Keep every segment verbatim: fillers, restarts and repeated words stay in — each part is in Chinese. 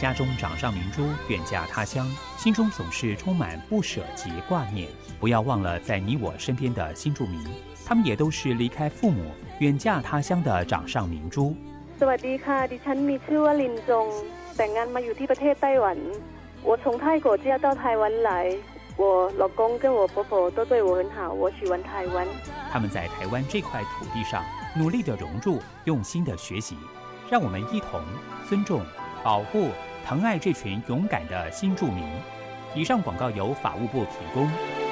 家中掌上明珠，远嫁他乡，心中总是充满不舍及挂念。不要忘了在你我身边的新住民，他们也都是离开父母，远嫁他乡的掌上明珠。 สวัสดีค่ะดิฉันมีชื่อว่าลินจงแต่งงานมาอยู่ที่ประเทศไต้หวัน我从泰国嫁到台湾来我老公跟我婆婆都对我很好我喜欢台湾他们在台湾这块土地上努力的融入，用心的学习，让我们一同尊重、保护、疼爱这群勇敢的新住民。以上广告由法务部提供。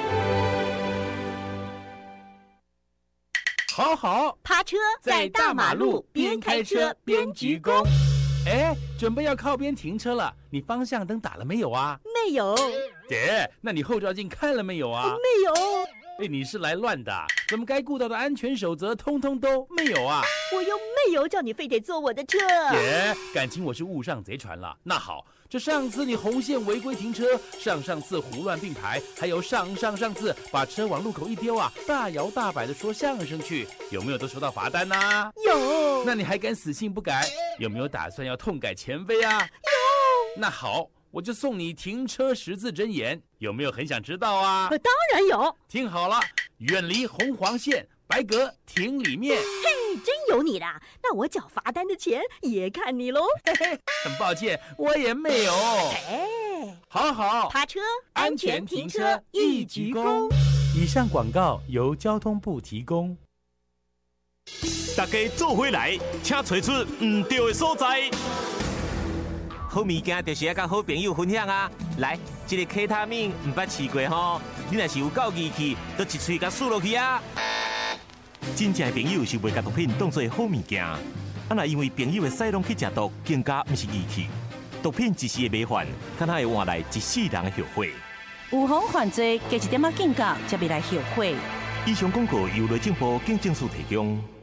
好好， 趴车在大马路边开车边鞠躬。 哎，准备要靠边停车了，你方向灯打了没有啊？ 没有。 姐，那你后照镜看了没有啊？ 没有。 哎，你是来乱的，怎么该顾到的安全守则通通都没有啊？ 我又没有叫你非得坐我的车。 姐，感情我是误上贼船了。那好，这上次你红线违规停车，上上次胡乱并排，还有上上上次把车往路口一丢啊，大摇大摆的说相声去，有没有都收到罚单呐、啊？ 有。 那你还敢死性不改？有没有打算要痛改前非啊？ 有。 那好，我就送你停车十字真言，有没有很想知道啊？ 当然有。 听好了，远离红黄线，白格停里面。 嘿，真有你的，那我缴罚单的钱也看你喽。 嘿嘿，很抱歉，我也没有。 哎， 好好， 趴车安全停车一鞠躬。 以上广告由交通部提供。 大家做回来，请找出唔对的所在。好物件就是要甲好朋友分享啊！来，这个 K 他命唔捌试过吼，你若是有够义气，都一喙甲输落去啊！真正的朋友是袂甲毒品当作好物件，啊若因为朋友的使用去食毒，更加唔是义气。毒品一时的麻烦，敢若会换来一世人的后悔。 有防犯罪，加一点仔警觉，才袂来后悔。 以上广告由内政部警政署提供。